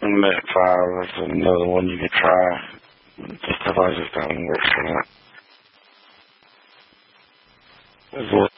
Met 5 is another one you could try. This device just doesn't work for that.